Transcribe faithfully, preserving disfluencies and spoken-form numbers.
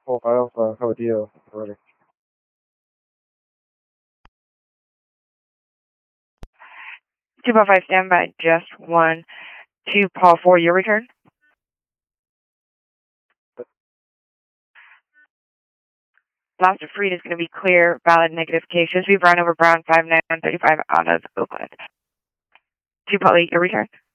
Four five Alpha, how would you? Ready. Two Paul five, stand by. Just one. Two Paul four, your return. Blast of Freed is going to be clear, valid, negative cases. We've run over Brown five nine one thirty five out of Oakland. Two Paul eight, your return.